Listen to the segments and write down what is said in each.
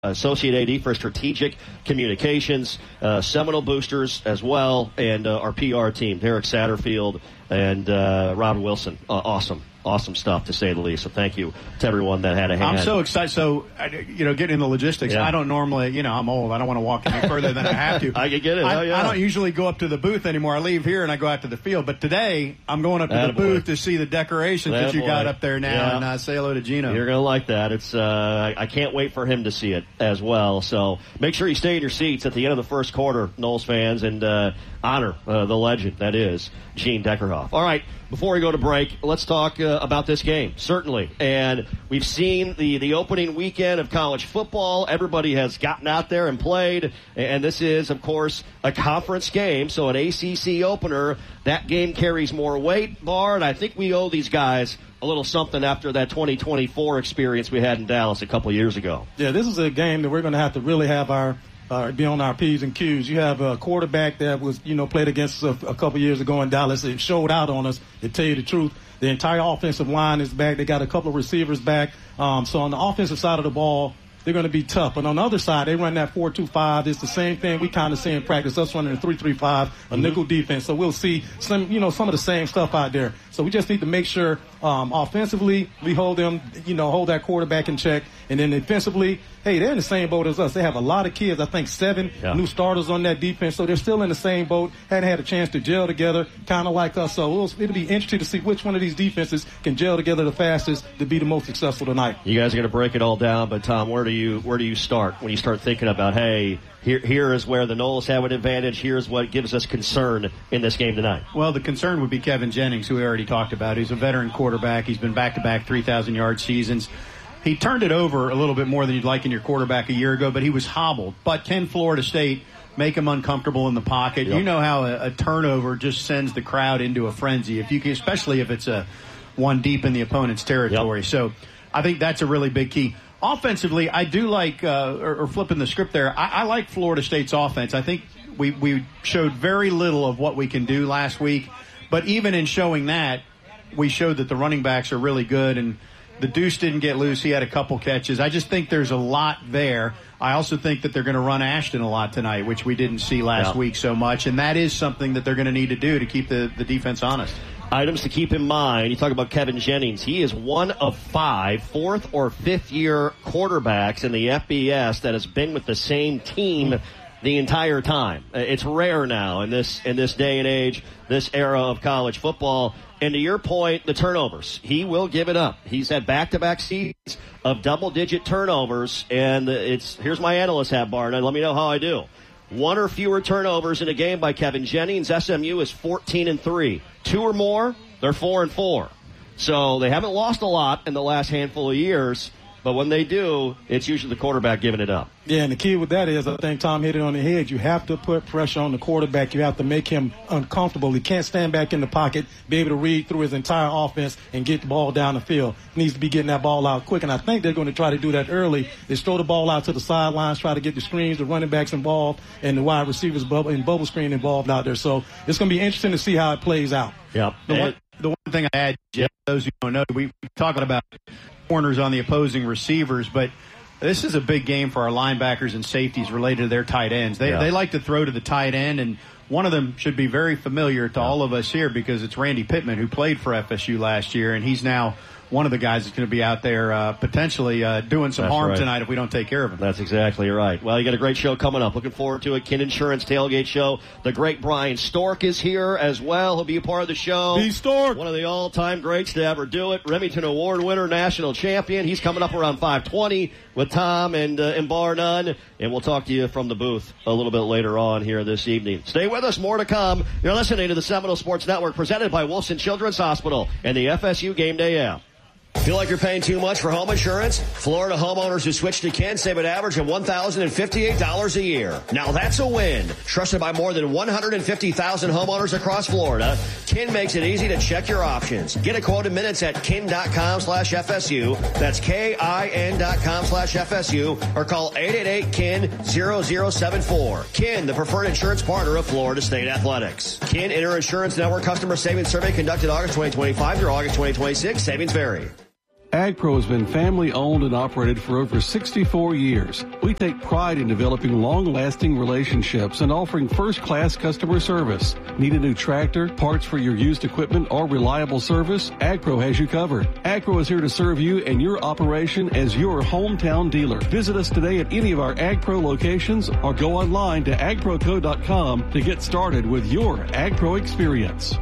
Associate AD for Strategic Communications, Seminole Boosters as well, and our PR team, Derek Satterfield and Robert Wilson. Awesome stuff, to say the least. So thank you to everyone that had a hand. I'm so excited. So, getting into logistics, I don't normally, I'm old. I don't want to walk any further than I have to. I can get it. I don't usually go up to the booth anymore. I leave here and I go out to the field. But today, I'm going up to the booth to see the decorations that you got up there now and say hello to Gino. You're going to like that. It's I can't wait for him to see it as well. So make sure you stay in your seats at the end of the first quarter, Noles fans, and honor the legend that is Gene Deckerhoff. All right. Before we go to break, let's talk about this game, certainly. And we've seen the opening weekend of college football. Everybody has gotten out there and played. And this is, of course, a conference game. So an ACC opener, that game carries more weight, Bar. And I think we owe these guys a little something after that 2024 experience we had in Dallas a couple of years ago. Yeah, this is a game that we're going to have to really have be on our P's and Q's. You have a quarterback that was, played against us a couple years ago in Dallas. It showed out on us, to tell you the truth. The entire offensive line is back. They got a couple of receivers back. So on the offensive side of the ball, they're going to be tough. But on the other side, they run that 4-2-5. It's the same thing we kind of see in practice. Us running a 3-3-5, a nickel defense. So we'll see some of the same stuff out there. So we just need to make sure offensively we hold them, hold that quarterback in check. And then defensively, hey, they're in the same boat as us. They have a lot of kids. I think 7 new starters on that defense. So they're still in the same boat. Hadn't had a chance to gel together, kind of like us. So it'll be interesting to see which one of these defenses can gel together the fastest to be the most successful tonight. You guys are going to break it all down, but Tom, where do you start when you start thinking about, hey, here is where the Noles have an advantage. Here's what gives us concern in this game tonight. Well, the concern would be Kevin Jennings, who we already talked about. He's a veteran quarterback. He's been back-to-back 3,000-yard seasons. He turned it over a little bit more than you'd like in your quarterback a year ago, but he was hobbled. But can Florida State make him uncomfortable in the pocket? Yep. You know how a turnover just sends the crowd into a frenzy, especially if it's a one deep in the opponent's territory. Yep. So I think that's a really big key. Offensively, I do like, or flipping the script there, I like Florida State's offense. I think we showed very little of what we can do last week. But even in showing that, we showed that the running backs are really good, and the Deuce didn't get loose. He had a couple catches. I just think there's a lot there. I also think that they're going to run Ashton a lot tonight, which we didn't see last week so much, and that is something that they're going to need to do to keep the defense honest. Items to keep in mind. You talk about Kevin Jennings. He is one of 5 fourth or fifth year quarterbacks in the FBS that has been with the same team the entire time. It's rare now in this day and age, this era of college football. And to your point, the turnovers. He will give it up. He's had back-to-back seasons of double-digit turnovers, and here's my analyst hat, Barn, and let me know how I do. 1 or fewer turnovers in a game by Kevin Jennings. SMU is 14-3. 2 or more, they're 4-4. So they haven't lost a lot in the last handful of years. But when they do, it's usually the quarterback giving it up. Yeah, and the key with that is, I think Tom hit it on the head, you have to put pressure on the quarterback. You have to make him uncomfortable. He can't stand back in the pocket, be able to read through his entire offense and get the ball down the field. He needs to be getting that ball out quick, and I think they're going to try to do that early. They throw the ball out to the sidelines, try to get the screens, the running backs involved, and the wide receivers bubble screen involved out there. So it's going to be interesting to see how it plays out. Yeah. The one thing I add, Jeff, those who don't know, we're talking about corners on the opposing receivers, but this is a big game for our linebackers and safeties related to their tight ends. They like to throw to the tight end, and one of them should be very familiar to all of us here because it's Randy Pittman, who played for FSU last year, and he's now one of the guys that's going to be out there potentially doing some harm tonight if we don't take care of him. That's exactly right. Well, you got a great show coming up. Looking forward to it. Kin Insurance Tailgate Show. The great Brian Stork is here as well. He'll be a part of the show. B. Stork. One of the all-time greats to ever do it. Remington Award winner, national champion. He's coming up around 5:20 with Tom and Bar None. And we'll talk to you from the booth a little bit later on here this evening. Stay with us. More to come. You're listening to the Seminole Sports Network presented by Wilson Children's Hospital and the FSU Game Day app. Feel like you're paying too much for home insurance? Florida homeowners who switch to Kin save an average of $1,058 a year. Now that's a win. Trusted by more than 150,000 homeowners across Florida, Kin makes it easy to check your options. Get a quote in minutes at kin.com/FSU. That's KIN.com/FSU or call 888-KIN-0074. Kin, the preferred insurance partner of Florida State Athletics. Kin Inter-Insurance Network Customer Savings Survey conducted August 2025 through August 2026. Savings vary. AgPro has been family-owned and operated for over 64 years. We take pride in developing long-lasting relationships and offering first-class customer service. Need a new tractor, parts for your used equipment, or reliable service? AgPro has you covered. AgPro is here to serve you and your operation as your hometown dealer. Visit us today at any of our AgPro locations or go online to agproco.com to get started with your AgPro experience.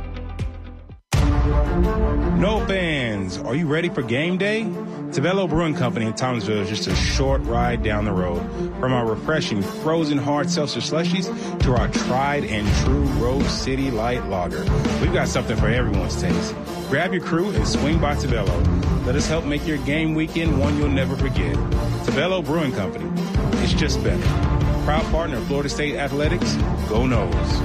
No fans, are you ready for game day? Tavello Brewing Company in Thomasville is just a short ride down the road. From our refreshing frozen hard seltzer slushies to our tried and true Rose City Light Lager, we've got something for everyone's taste. Grab your crew and swing by Tavello. Let us help make your game weekend one you'll never forget. Tavello Brewing Company. It's just better. Proud partner of Florida State Athletics. Go Noles.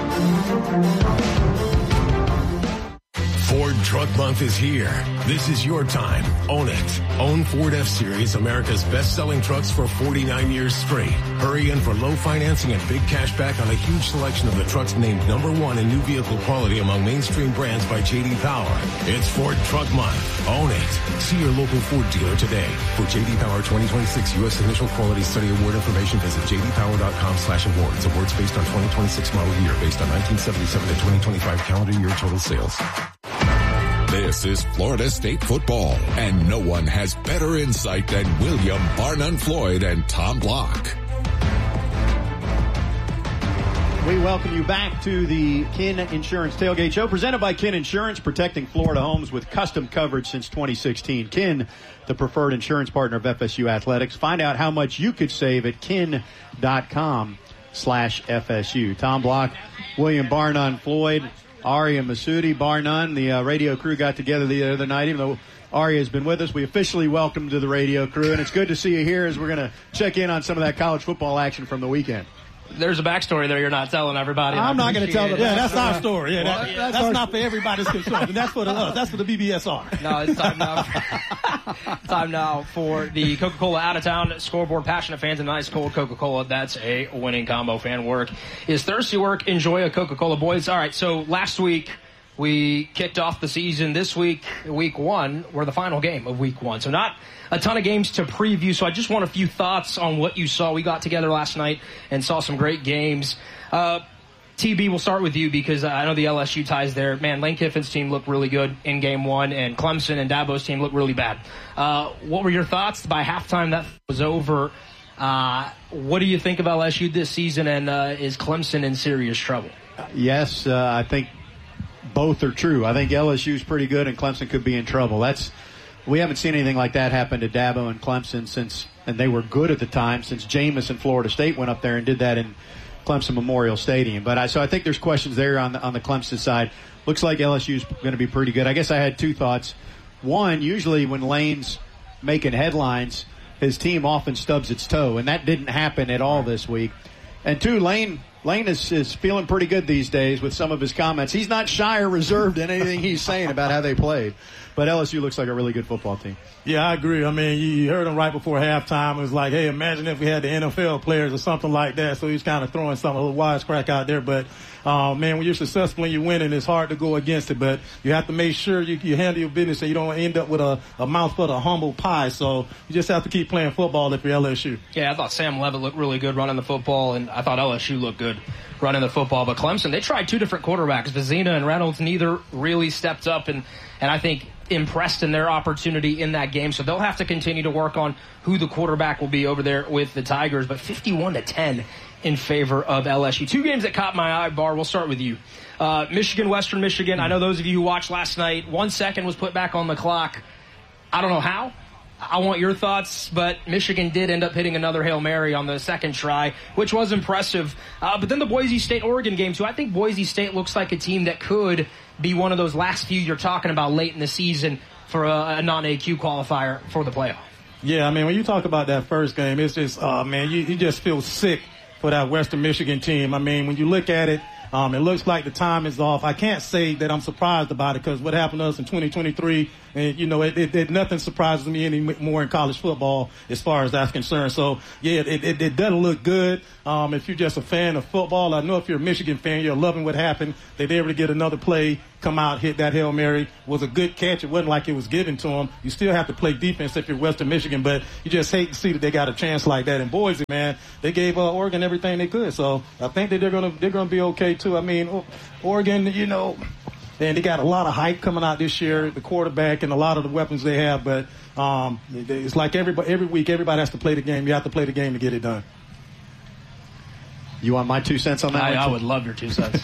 Ford Truck Month is here. This is your time. Own it. Own Ford F-Series, America's best-selling trucks for 49 years straight. Hurry in for low financing and big cash back on a huge selection of the trucks named #1 in new vehicle quality among mainstream brands by J.D. Power. It's Ford Truck Month. Own it. See your local Ford dealer today. For J.D. Power 2026 U.S. Initial Quality Study Award information, visit jdpower.com/awards. Awards based on 2026 model year, based on 1977 to 2025 calendar year total sales. This is Florida State football, and no one has better insight than William Barnum-Floyd and Tom Block. We welcome you back to the Kin Insurance Tailgate Show, presented by Kin Insurance, protecting Florida homes with custom coverage since 2016. Kin, the preferred insurance partner of FSU Athletics. Find out how much you could save at kin.com/FSU. Tom Block, William Barnum-Floyd, Aria Masudi, bar none. The radio crew got together the other night. Even though Aria has been with us, we officially welcome to the radio crew, and it's good to see you here as we're going to check in on some of that college football action from the weekend. There's a backstory there you're not telling everybody. I'm not going to tell them. Yeah, that's our story. Yeah, that's not for everybody's concern. That's for that's for the BBSR. No, it's time now. Time now for the Coca-Cola out-of-town scoreboard. Passionate fans and nice cold Coca-Cola. That's a winning combo. Fan work is thirsty work. Enjoy a Coca-Cola, boys. All right, so last week we kicked off the season. This week, week one, we're the final game of week one. So not a ton of games to preview, so I just want a few thoughts on what you saw. We got together last night and saw some great games. TB, we'll start with you because I know the LSU ties there. Man, Lane Kiffin's team looked really good in game one, and Clemson and Dabo's team looked really bad. What were your thoughts? By halftime, that was over. What do you think of LSU this season, and is Clemson in serious trouble? Yes, I think both are true. I think LSU's pretty good, and Clemson could be in trouble. We haven't seen anything like that happen to Dabo and Clemson and they were good at the time, since Jameis and Florida State went up there and did that in Clemson Memorial Stadium. So I think there's questions there on the Clemson side. Looks like LSU's going to be pretty good. I guess I had two thoughts. One, usually when Lane's making headlines, his team often stubs its toe, and that didn't happen at all this week. And two, Lane is feeling pretty good these days with some of his comments. He's not shy or reserved in anything he's saying about how they played. But LSU looks like a really good football team. Yeah, I agree. I mean, you heard him right before halftime. It was like, hey, imagine if we had the NFL players or something like that. So he's kind of throwing some little wisecrack out there. But, man, when you're successful and you're winning, it's hard to go against it. But you have to make sure you handle your business so you don't end up with a mouthful of humble pie. So you just have to keep playing football if you're LSU. Yeah, I thought Sam Levitt looked really good running the football, and I thought LSU looked good running the football. But Clemson, they tried two different quarterbacks. Vizina and Reynolds, neither really stepped up, and I think impressed in their opportunity in that game. So they'll have to continue to work on who the quarterback will be over there with the Tigers. But 51-10 in favor of LSU. Two games that caught my eye, Bar. We'll start with you. Michigan, Western Michigan. I know those of you who watched last night, 1 second was put back on the clock. I don't know how. I want your thoughts, but Michigan did end up hitting another Hail Mary on the second try, which was impressive. But then the Boise State-Oregon game, too. I think Boise State looks like a team that could be one of those last few you're talking about late in the season for a non-AQ qualifier for the playoff. Yeah, I mean, when you talk about that first game, it's just, man, you just feel sick for that Western Michigan team. I mean, when you look at it, it looks like the time is off. I can't say that I'm surprised about it because what happened to us in 2023, and, you know, nothing surprises me anymore in college football as far as that's concerned. So, yeah, it doesn't look good. If you're just a fan of football, I know if you're a Michigan fan, you're loving what happened. They're able to get another play come out, hit that Hail Mary. Was a good catch. It wasn't like it was given to him. You still have to play defense if you're Western Michigan, but you just hate to see that they got a chance like that in Boise, man. They gave Oregon everything they could, so I think that they're gonna be okay too. I mean, Oregon, you know, and they got a lot of hype coming out this year, the quarterback and a lot of the weapons they have, but it's like every week everybody has to play the game. You have to play the game to get it done. You want my 2 cents on that? I would love your 2 cents.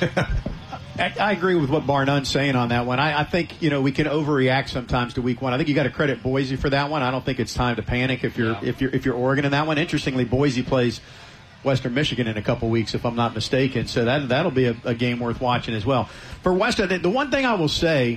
I agree with what Barnun's saying on that one. I think, you know, we can overreact sometimes to week one. I think you got to credit Boise for that one. I don't think it's time to panic if you're Oregon in that one. Interestingly, Boise plays Western Michigan in a couple weeks, if I'm not mistaken. So that'll be a game worth watching as well. For Western, the one thing I will say,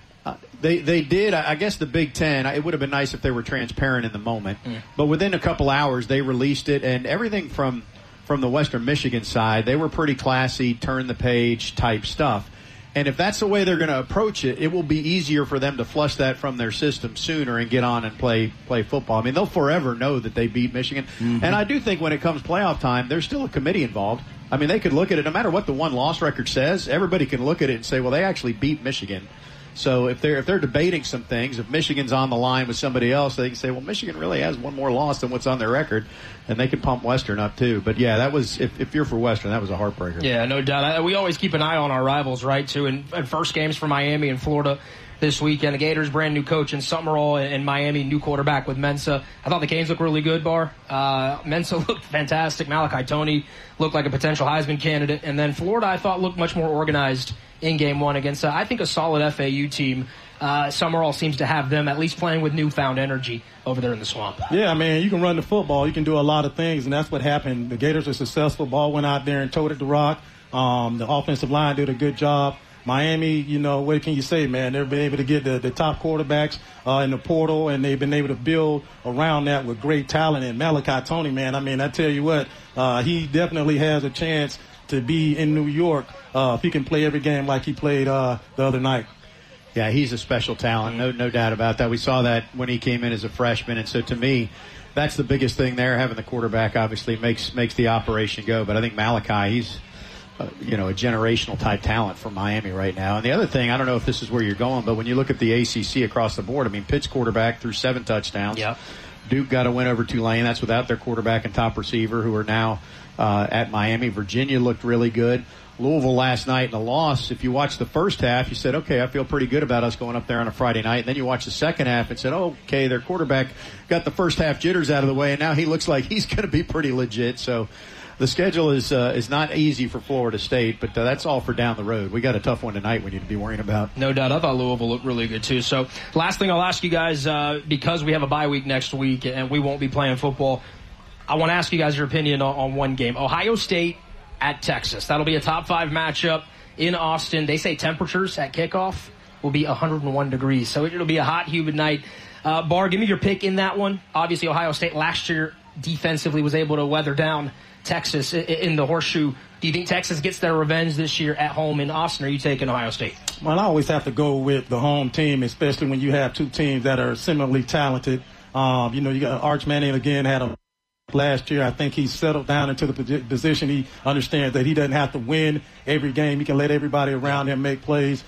they did, I guess the Big Ten, it would have been nice if they were transparent in the moment. But within a couple hours, they released it, and everything from the Western Michigan side, they were pretty classy, turn the page type stuff. And if that's the way they're going to approach it, it will be easier for them to flush that from their system sooner and get on and play football. I mean, they'll forever know that they beat Michigan. Mm-hmm. And I do think when it comes playoff time, there's still a committee involved. I mean, they could look at it, no matter what the one-loss record says, everybody can look at it and say, well, they actually beat Michigan. So if they're debating some things, if Michigan's on the line with somebody else, they can say, well, Michigan really has one more loss than what's on their record, and they can pump Western up too. But yeah, that was, if you're for Western, that was a heartbreaker. Yeah, no doubt. We always keep an eye on our rivals, right, too. And first games for Miami and Florida this weekend. The Gators' brand new coach in Summerall, and Miami new quarterback with Mensa. I thought the Canes looked really good, Bar. Mensa looked fantastic. Malachi Toney looked like a potential Heisman candidate. And then Florida, I thought, looked much more organized in game one against, I think, a solid FAU team. Summerall seems to have them at least playing with newfound energy over there in the swamp. Yeah, I mean, you can run the football. You can do a lot of things, and that's what happened. The Gators are successful. Ball went out there and toted the rock. The offensive line did a good job. Miami, you know, what can you say, man? They've been able to get the top quarterbacks in the portal, and they've been able to build around that with great talent. And Malachi Toney, man, I mean, I tell you what, he definitely has a chance to be in New York if he can play every game like he played the other night. Yeah, he's a special talent, no doubt about that. We saw that when he came in as a freshman, and so to me, that's the biggest thing there. Having the quarterback obviously makes the operation go, but I think Malachi, he's a generational type talent for Miami right now. And the other thing, I don't know if this is where you're going, but when you look at the ACC across the board, I mean, Pitt's quarterback threw 7 touchdowns. Yep. Duke got a win over Tulane. That's without their quarterback and top receiver, who are now at Miami. Virginia looked really good. Louisville last night in a loss, if you watch the first half, you said, okay, I feel pretty good about us going up there on a Friday night. And then you watch the second half and said, oh, okay, their quarterback got the first half jitters out of the way, and now he looks like he's going to be pretty legit. So the schedule is not easy for Florida State, but that's all for down the road. We got a tough one tonight we need to be worrying about. No doubt. I thought Louisville looked really good, too. So last thing I'll ask you guys, because we have a bye week next week and we won't be playing football, I want to ask you guys your opinion on one game. Ohio State at Texas. That'll be a top 5 matchup in Austin. They say temperatures at kickoff will be 101 degrees. So it'll be a hot, humid night. Bar, give me your pick in that one. Obviously, Ohio State last year defensively was able to weather down Texas in the horseshoe. Do you think Texas gets their revenge this year at home in Austin, or are you taking Ohio State? Well, I always have to go with the home team, especially when you have two teams that are similarly talented. You got Arch Manning again had a last year. I think he's settled down into the position. He understands that he doesn't have to win every game. He can let everybody around him make plays.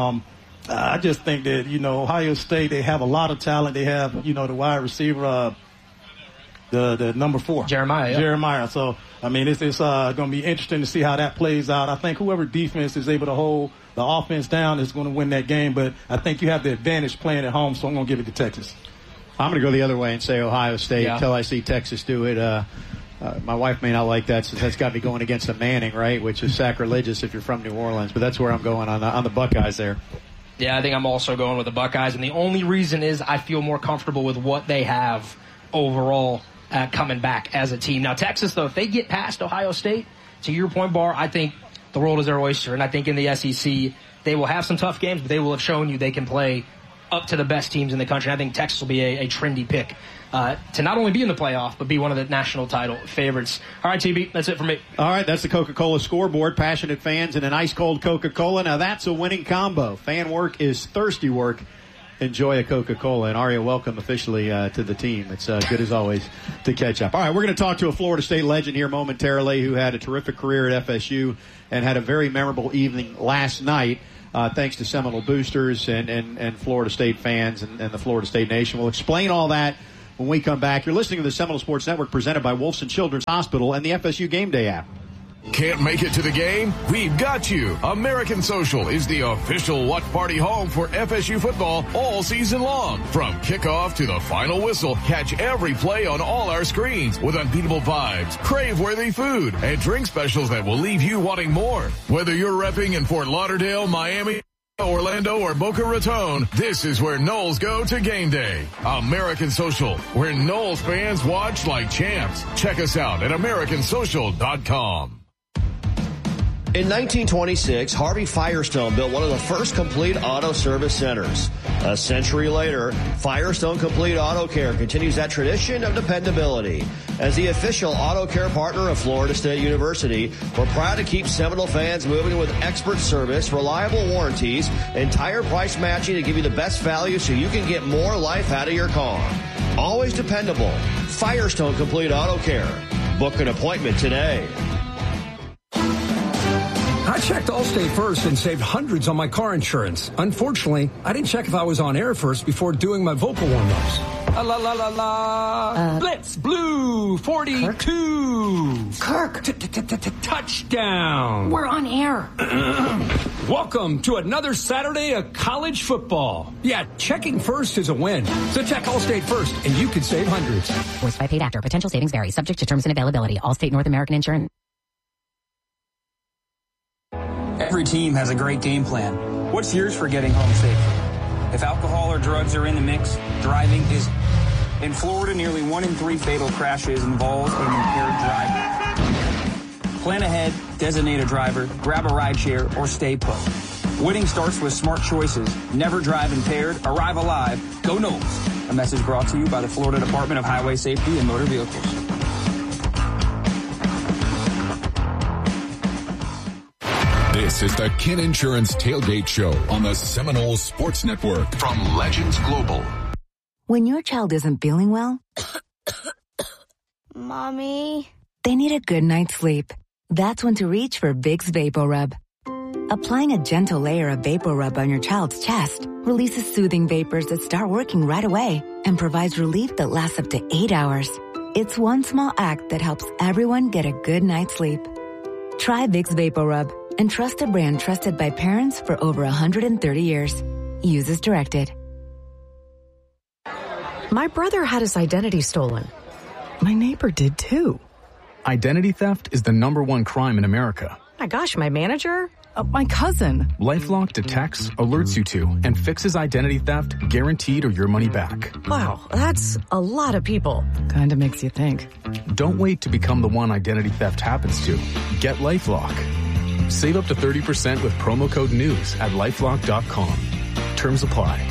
I just think that, Ohio State, they have a lot of talent. They have, the wide receiver, the number 4. Jeremiah. Yeah. Jeremiah. So, I mean, it's going to be interesting to see how that plays out. I think whoever defense is able to hold the offense down is going to win that game. But I think you have the advantage playing at home, so I'm going to give it to Texas. I'm going to go the other way and say Ohio State until I see Texas do it. My wife may not like that, since that's got me going against a Manning, right, which is sacrilegious if you're from New Orleans. But that's where I'm going on the Buckeyes there. Yeah, I think I'm also going with the Buckeyes. And the only reason is I feel more comfortable with what they have overall coming back as a team. Now, Texas, though, if they get past Ohio State, to your point, Bar, I think the world is their oyster. And I think in the SEC, they will have some tough games, but they will have shown you they can play up to the best teams in the country. I think Texas will be a trendy pick to not only be in the playoff, but be one of the national title favorites. All right, TB, that's it for me. All right, that's the Coca-Cola scoreboard. Passionate fans and an ice-cold Coca-Cola. Now, that's a winning combo. Fan work is thirsty work. Enjoy a Coca-Cola. And Aria, welcome officially to the team. It's good as always to catch up. All right, we're going to talk to a Florida State legend here momentarily who had a terrific career at FSU and had a very memorable evening last night thanks to Seminole boosters and Florida State fans and the Florida State Nation. We'll explain all that when we come back. You're listening to the Seminole Sports Network presented by Wolfson Children's Hospital and the FSU Game Day app. Can't make it to the game? We've got you. American Social is the official watch party home for FSU football all season long. From kickoff to the final whistle, catch every play on all our screens with unbeatable vibes, crave-worthy food, and drink specials that will leave you wanting more. Whether you're repping in Fort Lauderdale, Miami, Orlando, or Boca Raton, this is where Noles go to game day. American Social, where Noles fans watch like champs. Check us out at americansocial.com. In 1926, Harvey Firestone built one of the first complete auto service centers. A century later, Firestone Complete Auto Care continues that tradition of dependability. As the official auto care partner of Florida State University, we're proud to keep Seminole fans moving with expert service, reliable warranties, and tire price matching to give you the best value so you can get more life out of your car. Always dependable. Firestone Complete Auto Care. Book an appointment today. I checked Allstate first and saved hundreds on my car insurance. Unfortunately, I didn't check if I was on air first before doing my vocal warm-ups. La la la la. Blitz Blue 42. Kirk. Touchdown. We're on air. Welcome to another Saturday of college football. Yeah, checking first is a win. So check Allstate first and you can save hundreds. Voiced by paid actor. Potential savings vary. Subject to terms and availability. Allstate North American Insurance. Every team has a great game plan. What's yours for getting home safely? If alcohol or drugs are in the mix, driving isn't. In Florida, nearly 1 in 3 fatal crashes involve an impaired driver. Plan ahead, designate a driver, grab a rideshare, or stay put. Winning starts with smart choices. Never drive impaired, arrive alive, go Noles. A message brought to you by the Florida Department of Highway Safety and Motor Vehicles. This is the Kin Insurance Tailgate Show on the Seminole Sports Network from Legends Global. When your child isn't feeling well, Mommy, they need a good night's sleep. That's when to reach for Vicks VapoRub. Applying a gentle layer of VapoRub on your child's chest releases soothing vapors that start working right away and provides relief that lasts up to 8 hours. It's one small act that helps everyone get a good night's sleep. Try Vicks VapoRub and trust a brand trusted by parents for over 130 years. Use as directed. My brother had his identity stolen. My neighbor did too. Identity theft is the #1 crime in America. My gosh, my manager? My cousin. LifeLock detects, alerts you to, and fixes identity theft guaranteed or your money back. Wow, that's a lot of people. Kinda makes you think. Don't wait to become the one identity theft happens to. Get LifeLock. Save up to 30% with promo code NEWS at LifeLock.com. Terms apply.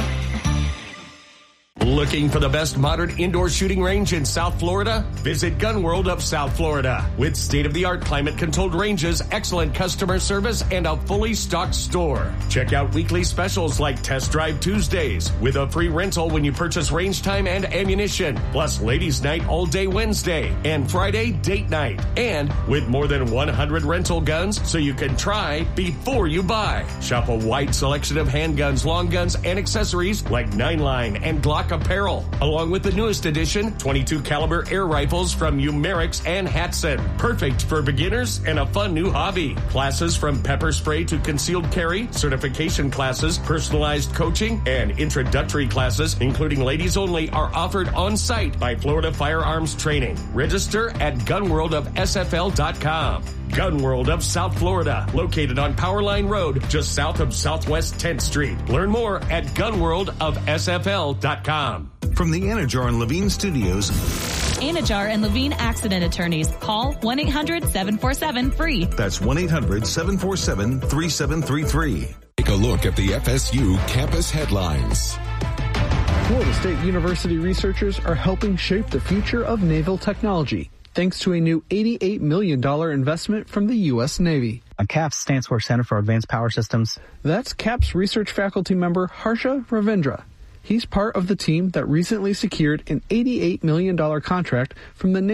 Looking for the best modern indoor shooting range in South Florida? Visit Gun World of South Florida. With state-of-the-art climate-controlled ranges, excellent customer service, and a fully stocked store. Check out weekly specials like Test Drive Tuesdays with a free rental when you purchase range time and ammunition, plus Ladies' Night all day Wednesday and Friday date night. And with more than 100 rental guns so you can try before you buy. Shop a wide selection of handguns, long guns, and accessories like 9-line and Glock apparel, along with the newest edition 22 caliber air rifles from Umerix and Hatson. Perfect for beginners and a fun new hobby. Classes from pepper spray to concealed carry, certification classes, personalized coaching, and introductory classes, including ladies only, are offered on site by Florida Firearms Training. Register at gunworldofsfl.com. Gun World of South Florida, located on Powerline Road, just south of Southwest 10th Street. Learn more at gunworldofsfl.com. From the Anajar and Levine Studios. Anajar and Levine Accident Attorneys. Call 1-800-747-FREE. That's 1-800-747-3733. Take a look at the FSU campus headlines. Florida State University researchers are helping shape the future of naval technology, thanks to a new $88 million investment from the U.S. Navy. CAPS stands for Center for Advanced Power Systems. That's CAPS research faculty member Harsha Ravindra. He's part of the team that recently secured an $88 million contract from the Navy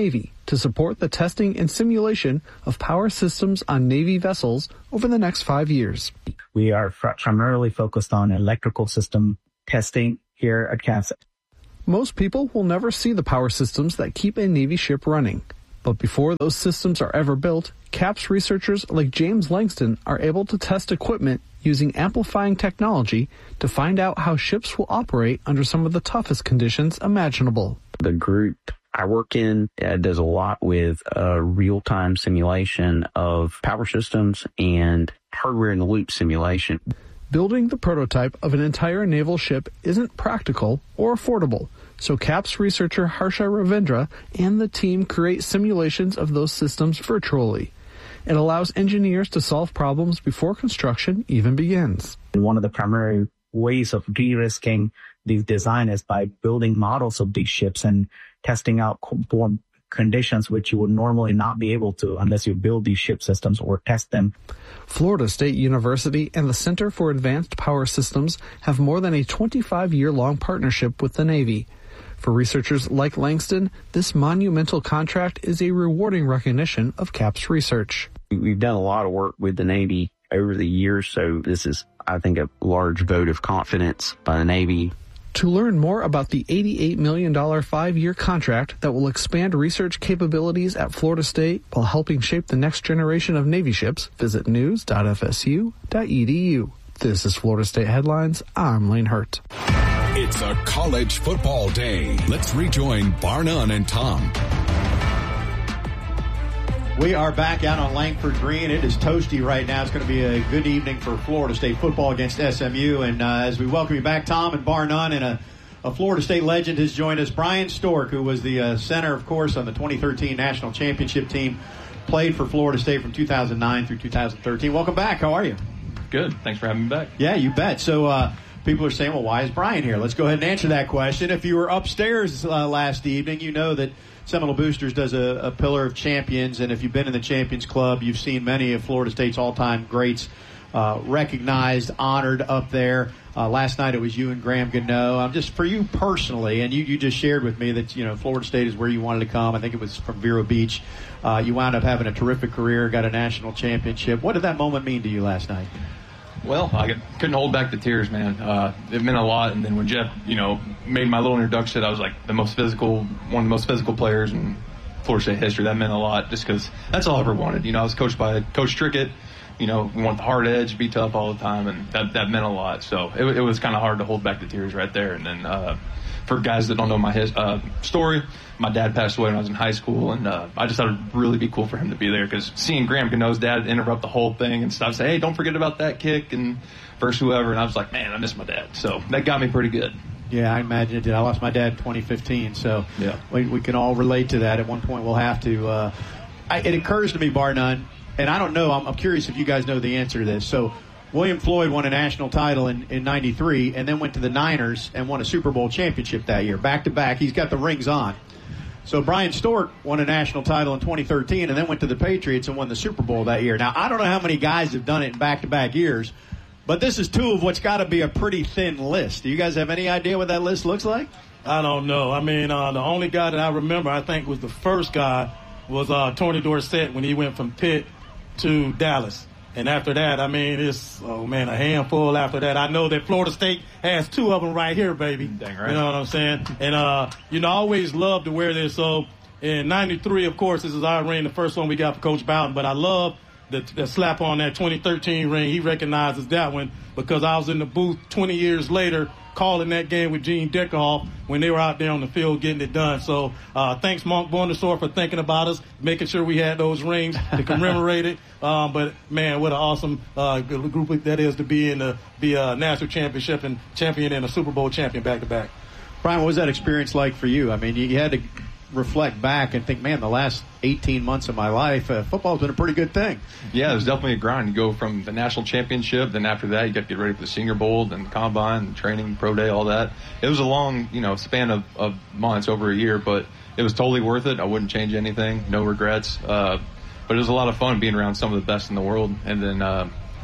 to support the testing and simulation of power systems on Navy vessels over the next 5 years. We are primarily focused on electrical system testing here at CAPS. Most people will never see the power systems that keep a Navy ship running. But before those systems are ever built, CAPS researchers like James Langston are able to test equipment using amplifying technology to find out how ships will operate under some of the toughest conditions imaginable. The group I work in does a lot with real-time simulation of power systems and hardware-in-the-loop simulation. Building the prototype of an entire naval ship isn't practical or affordable, so CAPS researcher Harsha Ravindra and the team create simulations of those systems virtually. It allows engineers to solve problems before construction even begins. One of the primary ways of de-risking these design is by building models of these ships and testing out conditions which you would normally not be able to unless you build these ship systems or test them. Florida State University and the Center for Advanced Power Systems have more than a 25-year-long partnership with the Navy. For researchers like Langston, this monumental contract is a rewarding recognition of CAPS research. We've done a lot of work with the Navy over the years, so this is, I think, a large vote of confidence by the Navy. To learn more about the $88 million 5-year contract that will expand research capabilities at Florida State while helping shape the next generation of Navy ships, visit news.fsu.edu. This is Florida State Headlines. I'm Lane Hurt. It's a college football day. Let's rejoin Barnun and Tom. We are back out on Langford Green. It is toasty right now. It's going to be a good evening for Florida State football against SMU. And as we welcome you back, Tom and Barnun, and a Florida State legend has joined us, Brian Stork, who was the center, of course, on the 2013 National Championship team, played for Florida State from 2009 through 2013. Welcome back. How are you? Good. Thanks for having me back. Yeah, you bet. So people are saying, well, why is Brian here? Let's go ahead and answer that question. If you were upstairs last evening, you know that Seminole Boosters does a Pillar of Champions, and if you've been in the Champions Club, you've seen many of Florida State's all-time greats recognized, honored up there. Last night it was you and Graham Gano. Just for you personally, and you just shared with me that Florida State is where you wanted to come. I think it was from Vero Beach. You wound up having a terrific career, got a national championship. What did that moment mean to you last night? Well, I couldn't hold back the tears, man. It meant a lot. And then when Jeff, made my little introduction, I was like one of the most physical players in Florida State history. That meant a lot just because that's all I ever wanted. I was coached by Coach Trickett. We want the hard edge, be tough all the time, and that meant a lot. So it was kind of hard to hold back the tears right there. And then for guys that don't know my story, my dad passed away when I was in high school, and I just thought it would really be cool for him to be there because seeing Graham Gano's dad interrupt the whole thing and stuff, say, hey, don't forget about that kick and versus whoever, and I was like, man, I miss my dad. So that got me pretty good. Yeah, I imagine it did. I lost my dad in 2015, so yeah. we can all relate to that. At one point we'll have to. It occurs to me, Barnun, and I don't know, I'm curious if you guys know the answer to this. So William Floyd won a national title in 93 and then went to the Niners and won a Super Bowl championship that year, back-to-back. He's got the rings on. So Brian Stork won a national title in 2013 and then went to the Patriots and won the Super Bowl that year. Now, I don't know how many guys have done it in back-to-back years, but this is two of what's got to be a pretty thin list. Do you guys have any idea what that list looks like? I don't know. I mean, the only guy that I remember, I think, was the first guy was Tony Dorsett when he went from Pitt to Dallas. And after that, I mean, it's, a handful after that. I know that Florida State has two of them right here, baby. Dang right. You know what I'm saying? And, I always love to wear this. So in 93, of course, this is our ring, the first one we got for Coach Bowden. But I love the slap on that 2013 ring. He recognizes that one because I was in the booth 20 years later calling that game with Gene Dickerhoff when they were out there on the field getting it done. So thanks, Monk Bondesor, for thinking about us, making sure we had those rings to commemorate it. But, man, what an awesome group that is to be a national championship and champion and a Super Bowl champion back-to-back. Brian, what was that experience like for you? I mean, you had to reflect back and think, man, the last 18 months of my life, football's been a pretty good thing. Yeah, it was definitely a grind. You go from the national championship, then after that, you got to get ready for the Senior Bowl, then the Combine, training, pro day, all that. It was a long, span of months, over a year, but it was totally worth it. I wouldn't change anything, no regrets. But it was a lot of fun being around some of the best in the world. And then,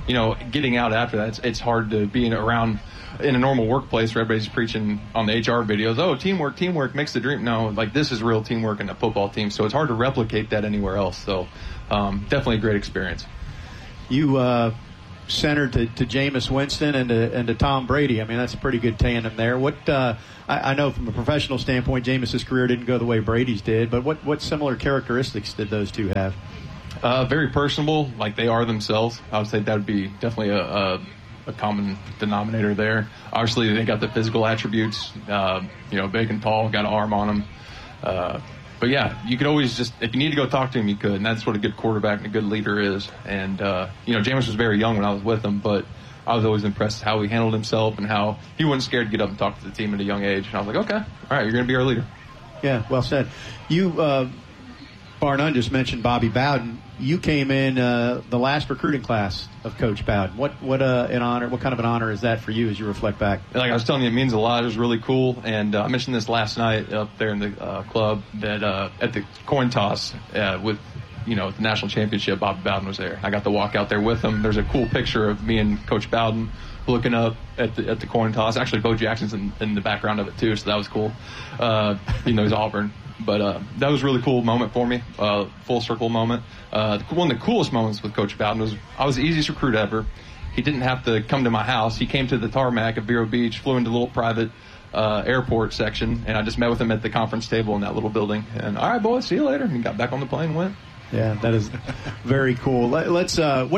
getting out after that, it's hard to be around in a normal workplace where everybody's preaching on the HR videos, oh, teamwork makes the dream. No, like this is real teamwork in a football team, so it's hard to replicate that anywhere else. So definitely a great experience. You centered to Jameis Winston and to Tom Brady. I mean, that's a pretty good tandem there. What I know from a professional standpoint, Jameis's career didn't go the way Brady's did, but what similar characteristics did those two have? Very personable, like they are themselves. I would say that would be definitely a common denominator there. Obviously, they got the physical attributes, big and tall, got an arm on them. But yeah, you could always just, if you need to go talk to him, you could. And that's what a good quarterback and a good leader is. And, Jameis was very young when I was with him, but I was always impressed how he handled himself and how he wasn't scared to get up and talk to the team at a young age. And I was like, okay, all right, you're going to be our leader. Yeah, well said. You, bar none, just mentioned Bobby Bowden. You came in the last recruiting class of Coach Bowden. What an honor! What kind of an honor is that for you as you reflect back? Like I was telling you, it means a lot. It was really cool, and I mentioned this last night up there in the club that at the coin toss with the national championship, Bobby Bowden was there. I got to walk out there with him. There's a cool picture of me and Coach Bowden looking up at the coin toss. Actually, Bo Jackson's in the background of it too, so that was cool. He's Auburn. But that was a really cool moment for me, full circle moment. One of the coolest moments with Coach Bowden was I was the easiest recruit ever. He didn't have to come to my house. He came to the tarmac at Vero Beach, flew into a little private airport section, and I just met with him at the conference table in that little building. And, all right, boys, see you later. And he got back on the plane and went. Yeah, that is very cool. Let's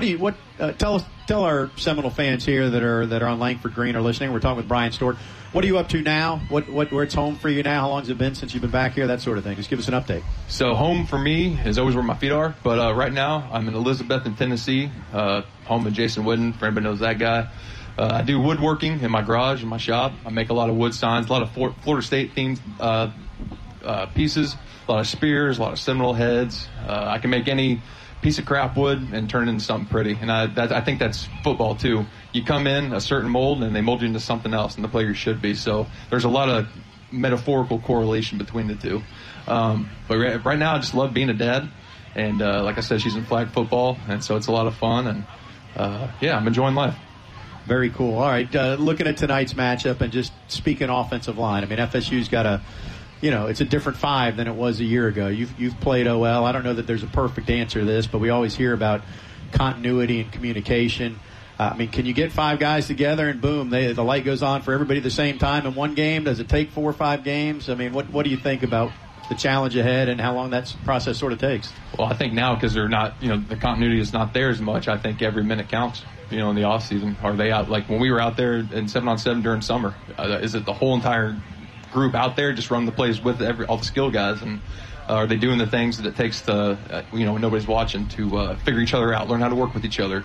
tell our Seminole fans here that are on Langford Green or listening. We're talking with Brian Stork. What are you up to now? Where it's home for you now? How long has it been since you've been back here? That sort of thing. Just give us an update. So home for me is always where my feet are. But right now I'm in Elizabeth in Tennessee, home of Jason Wooden. For anybody knows that guy. I do woodworking in my garage in my shop. I make a lot of wood signs, a lot of Florida State themed pieces, a lot of spears, a lot of Seminole heads. I can make any piece of crap wood and turn it into something pretty. And I think that's football too. You come in a certain mold and they mold you into something else, and the player should be. So there's a lot of metaphorical correlation between the two. But right now I just love being a dad. And like I said, she's in flag football, and so it's a lot of fun. And I'm enjoying life. Very cool. All right, looking at tonight's matchup and just speaking offensive line, I mean, FSU's got it's a different five than it was a year ago. You've played OL. I don't know that there's a perfect answer to this, but we always hear about continuity and communication. Can you get five guys together and boom, the light goes on for everybody at the same time in one game? Does it take 4 or 5 games? I mean, what do you think about the challenge ahead and how long that process sort of takes? Well, I think now because they're not, the continuity is not there as much. I think every minute counts. In the off season, are they out? Like when we were out there in 7-on-7 during summer, is it the whole entire group out there just running the plays with all the skill guys, and are they doing the things that it takes to when nobody's watching to figure each other out, learn how to work with each other,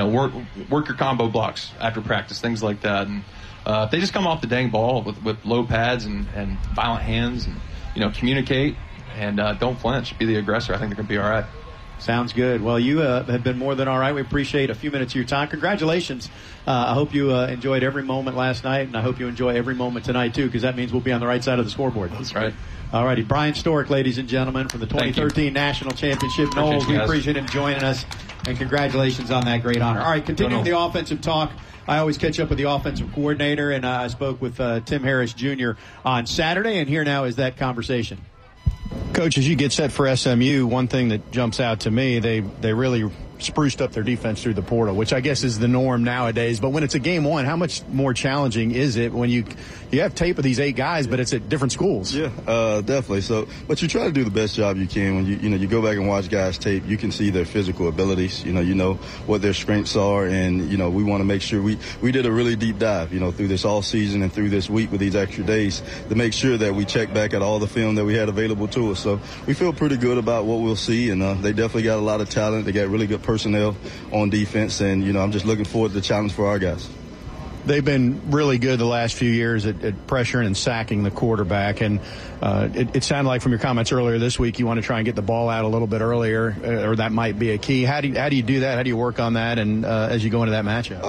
work your combo blocks after practice, things like that. And if they just come off the dang ball with low pads and violent hands and communicate and don't flinch, be the aggressor, I think they're going to be all right. Sounds good. Well, you have been more than all right. We appreciate a few minutes of your time. Congratulations. I hope you enjoyed every moment last night, and I hope you enjoy every moment tonight, too, because that means we'll be on the right side of the scoreboard. That's right. All righty. Brian Stork, ladies and gentlemen, from the 2013 National Championship. Knowles, we appreciate him joining us, and congratulations on that great honor. All right, continuing the offensive talk. I always catch up with the offensive coordinator, and I spoke with Tim Harris Jr. on Saturday, and here now is that conversation. Coach, as you get set for SMU, one thing that jumps out to me, they really spruced up their defense through the portal, which I guess is the norm nowadays. But when it's a game one, how much more challenging is it when you have tape of these 8 guys, but it's at different schools? Yeah, definitely. So, but you try to do the best job you can. When you go back and watch guys' tape, you can see their physical abilities. You know what their strengths are, and we want to make sure we did a really deep dive, through this all season and through this week with these extra days to make sure that we check back at all the film that we had available to us. So we feel pretty good about what we'll see, and they definitely got a lot of talent. They got really good personnel on defense, and I'm just looking forward to the challenge for our guys. they've been really good the last few years at pressuring and sacking the quarterback. And it sounded like from your comments earlier this week you want to try and get the ball out a little bit earlier, or that might be a key. How do you do that? How do you work on that? And as you go into that matchup,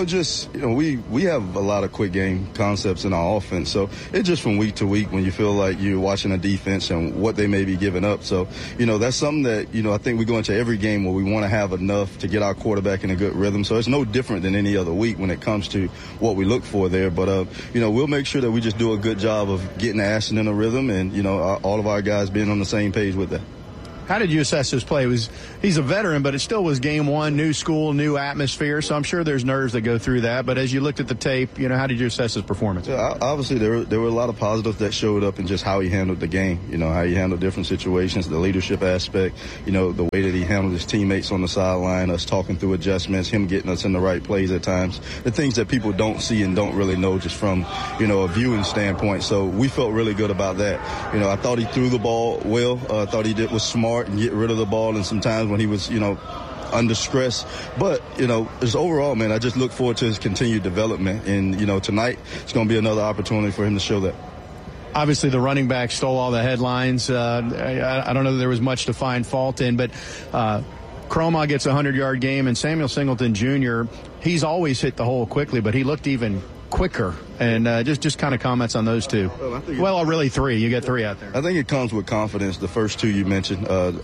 we have a lot of quick game concepts in our offense. So it's just from week to week when you feel like you're watching a defense and what they may be giving up. So that's something that I think we go into every game where we want to have enough to get our quarterback in a good rhythm. So it's no different than any other week when it comes to what we look for there. But we'll make sure that we just do a good job of getting Ashton in a rhythm. And, all of our guys being on the same page with that. How did you assess his play? He's a veteran, but it still was game one, new school, new atmosphere. So I'm sure there's nerves that go through that. But as you looked at the tape, how did you assess his performance? Yeah, obviously, there were a lot of positives that showed up in just how he handled the game. How he handled different situations, the leadership aspect, the way that he handled his teammates on the sideline, us talking through adjustments, him getting us in the right plays at times, the things that people don't see and don't really know just from, a viewing standpoint. So we felt really good about that. I thought he threw the ball well. I thought he was smart and get rid of the ball, and sometimes when he was under stress, but just overall, man, I just look forward to his continued development, and tonight it's going to be another opportunity for him to show that. Obviously the running back stole all the headlines. I don't know that there was much to find fault in, but Croma gets a 100-yard game, and Samuel Singleton Jr., he's always hit the hole quickly, but he looked even quicker. And just kind of comments on those two. Well, really three. You get three out there. I think it comes with confidence. The first two you mentioned,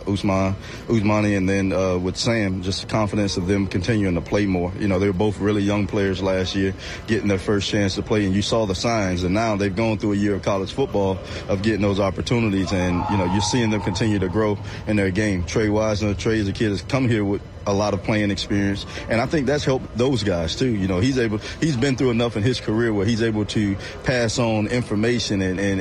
Usmani, and then with Sam, just confidence of them continuing to play more. They were both really young players last year, getting their first chance to play, and you saw the signs. And now they've gone through a year of college football of getting those opportunities, and you're seeing them continue to grow in their game. Trey Wisner, Trey is a kid that's come here with a lot of playing experience, and I think that's helped those guys too. He's been through enough in his career where he's able to pass on information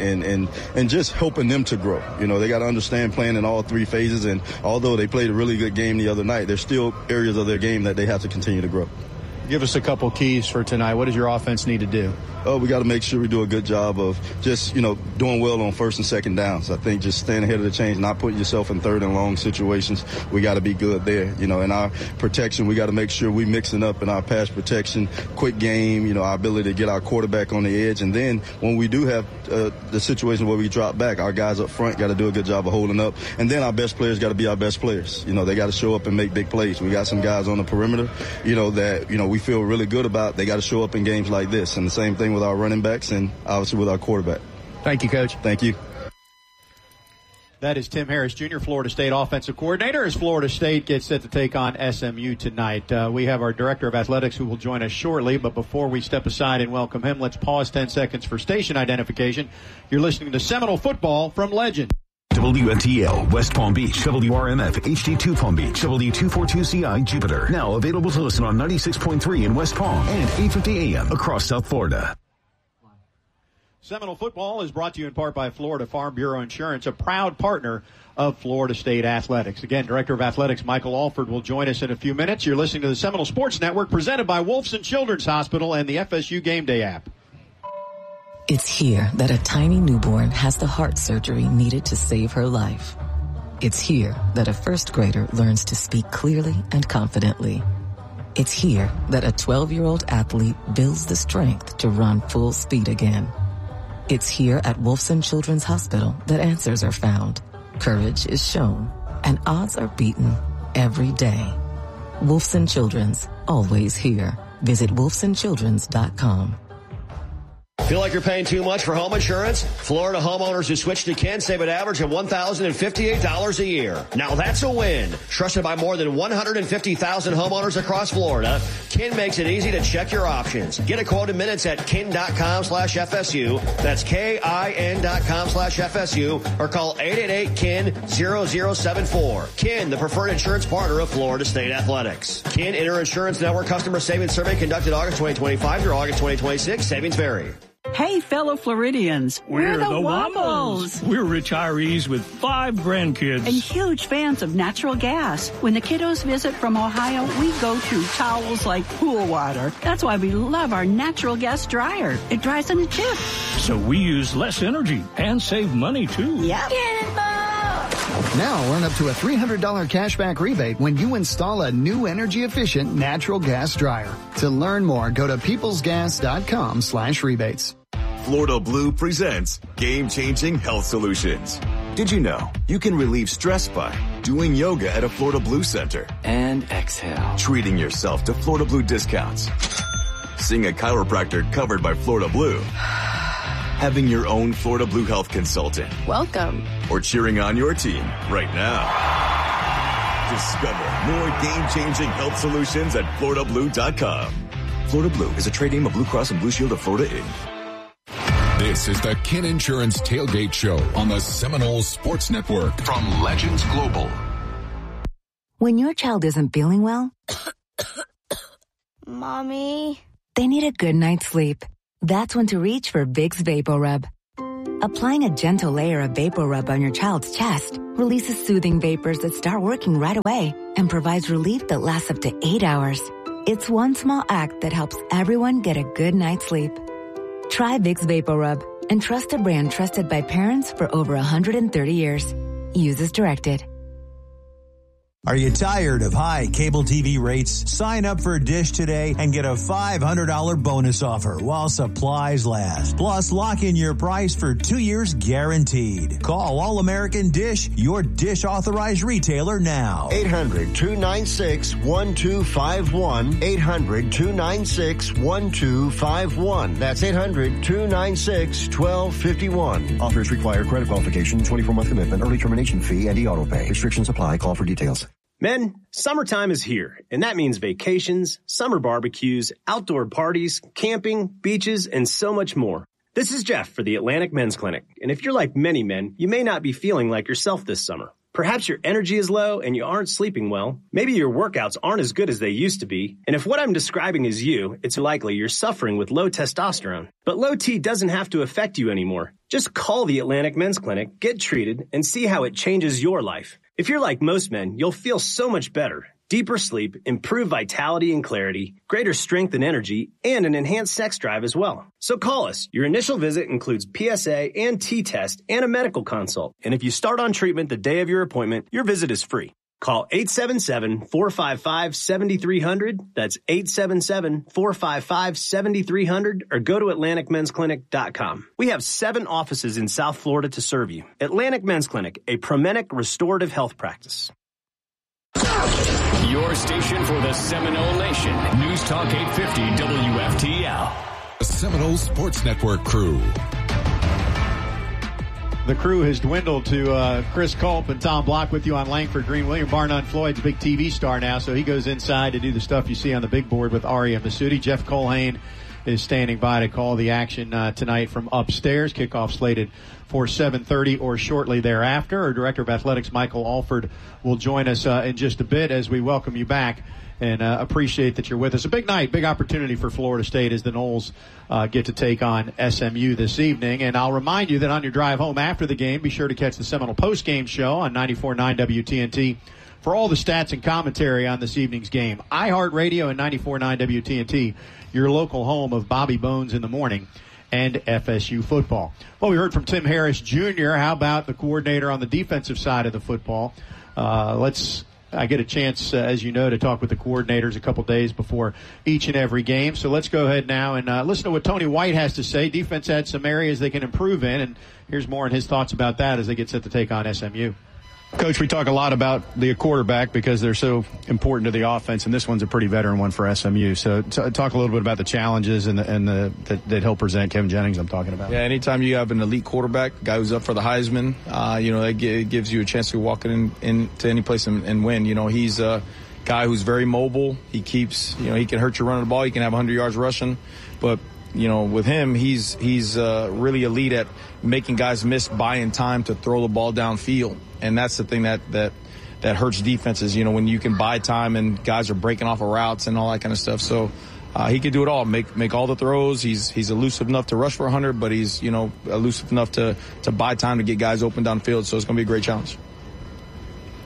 and just helping them to grow. They got to understand playing in all three phases, and although they played a really good game the other night, there's still areas of their game that they have to continue to grow. Give us a couple keys for tonight. What does your offense need to do? We got to make sure we do a good job of just, doing well on first and second downs. I think just staying ahead of the chains, not putting yourself in third and long situations. We got to be good there. In our protection, we got to make sure we mixing up in our pass protection, quick game, our ability to get our quarterback on the edge. And then when we do have the situation where we drop back, our guys up front got to do a good job of holding up. And then our best players got to be our best players. They got to show up and make big plays. We got some guys on the perimeter, that, we feel really good about. They got to show up in games like this. And the same thing with our running backs and obviously with our quarterback. Thank you, Coach. Thank you. That is Tim Harris, Jr., Florida State offensive coordinator, as Florida State gets set to take on SMU tonight. We have our director of athletics who will join us shortly, but before we step aside and welcome him, let's pause 10 seconds for station identification. You're listening to Seminole Football from Legend. WNTL, West Palm Beach, WRMF, HD2 Palm Beach, W242CI, Jupiter. Now available to listen on 96.3 in West Palm and 850 AM across South Florida. Seminole Football is brought to you in part by Florida Farm Bureau Insurance, a proud partner of Florida State Athletics. Again, Director of Athletics Michael Alford will join us in a few minutes. You're listening to the Seminole Sports Network, presented by Wolfson Children's Hospital and the FSU Game Day app. It's here that a tiny newborn has the heart surgery needed to save her life. It's here that a first grader learns to speak clearly and confidently. It's here that a 12-year-old athlete builds the strength to run full speed again. It's here at Wolfson Children's Hospital that answers are found, courage is shown, and odds are beaten every day. Wolfson Children's, always here. Visit wolfsonchildrens.com. Feel like you're paying too much for home insurance? Florida homeowners who switch to Ken save an average of $1,058 a year. Now that's a win. Trusted by more than 150,000 homeowners across Florida, Ken makes it easy to check your options. Get a quote in minutes at ken.com/FSU. That's KIN.com/FSU or call 888-KEN-0074. Ken, the preferred insurance partner of Florida State Athletics. Ken Inter Insurance Network Customer Savings Survey conducted August 2025 through August 2026. Savings vary. Hey, fellow Floridians, we're the Wombles. We're retirees with 5 grandkids. And huge fans of natural gas. When the kiddos visit from Ohio, we go through towels like pool water. That's why we love our natural gas dryer. It dries in a jiff. So we use less energy and save money, too. Yep. Get involved! Now earn up to a $300 cashback rebate when you install a new energy-efficient natural gas dryer. To learn more, go to peoplesgas.com/rebates. Florida Blue presents game-changing health solutions. Did you know you can relieve stress by doing yoga at a Florida Blue center? And exhale. Treating yourself to Florida Blue discounts. Seeing a chiropractor covered by Florida Blue. Having your own Florida Blue health consultant. Welcome. Or cheering on your team right now. Discover more game-changing health solutions at FloridaBlue.com. Florida Blue is a trade name of Blue Cross and Blue Shield of Florida, Inc. This is the Kin Insurance Tailgate Show on the Seminole Sports Network from Legends Global. When your child isn't feeling well, Mommy, they need a good night's sleep. That's when to reach for Vicks VapoRub. Applying a gentle layer of VapoRub on your child's chest releases soothing vapors that start working right away and provides relief that lasts up to 8 hours. It's one small act that helps everyone get a good night's sleep. Try Vicks VapoRub and trust a brand trusted by parents for over 130 years. Use as directed. Are you tired of high cable TV rates? Sign up for Dish today and get a $500 bonus offer while supplies last. Plus, lock in your price for 2 years guaranteed. Call All American Dish, your Dish authorized retailer now. 800-296-1251. 800-296-1251. That's 800-296-1251. Offers require credit qualification, 24-month commitment, early termination fee, and e-auto pay. Restrictions apply. Call for details. Men, summertime is here, and that means vacations, summer barbecues, outdoor parties, camping, beaches, and so much more. This is Jeff for the Atlantic Men's Clinic, and if you're like many men, you may not be feeling like yourself this summer. Perhaps your energy is low and you aren't sleeping well. Maybe your workouts aren't as good as they used to be. And if what I'm describing is you, it's likely you're suffering with low testosterone. But low T doesn't have to affect you anymore. Just call the Atlantic Men's Clinic, get treated, and see how it changes your life. If you're like most men, you'll feel so much better. Deeper sleep, improved vitality and clarity, greater strength and energy, and an enhanced sex drive as well. So call us. Your initial visit includes PSA and T-test and a medical consult. And if you start on treatment the day of your appointment, your visit is free. Call 877-455-7300. That's 877-455-7300 or go to AtlanticMen'sClinic.com. We have 7 offices in South Florida to serve you. Atlantic Men's Clinic, a Promenic restorative health practice. Your station for the Seminole Nation. News Talk 850 WFTL. The Seminole Sports Network crew. The crew has dwindled to Chris Culp and Tom Block with you on Langford Green. William Barnum Floyd's a big TV star now, so he goes inside to do the stuff you see on the big board with Ari and Masudi. Jeff Colhane is standing by to call the action tonight from upstairs. Kickoff slated for 7:30 or shortly thereafter. Our Director of Athletics, Michael Alford, will join us in just a bit as we welcome you back and appreciate that you're with us. A big night, big opportunity for Florida State as the Noles get to take on SMU this evening. And I'll remind you that on your drive home after the game, be sure to catch the Seminole postgame show on 94.9 WTNT for all the stats and commentary on this evening's game. iHeartRadio and 94.9 WTNT, your local home of Bobby Bones in the morning and FSU football. Well, we heard from Tim Harris Jr. How about the coordinator on the defensive side of the football? I get a chance, as you know, to talk with the coordinators a couple days before each and every game. So let's go ahead now and listen to what Tony White has to say. Defense had some areas they can improve in, and here's more on his thoughts about that as they get set to take on SMU. Coach, we talk a lot about the quarterback because they're so important to the offense, and this one's a pretty veteran one for SMU. So talk a little bit about the challenges that he'll present. Kevin Jennings, I'm talking about. Yeah, anytime you have an elite quarterback, a guy who's up for the Heisman, that gives you a chance to walk into any place and win. He's a guy who's very mobile. He keeps, he can hurt you running the ball. He can have 100 yards rushing, but with him, he's really elite at making guys miss buying time to throw the ball downfield. And that's the thing that hurts defenses, when you can buy time and guys are breaking off of routes and all that kind of stuff. So he can do it all, make all the throws. He's elusive enough to rush for 100, but he's, elusive enough to buy time to get guys open downfield. So it's going to be a great challenge.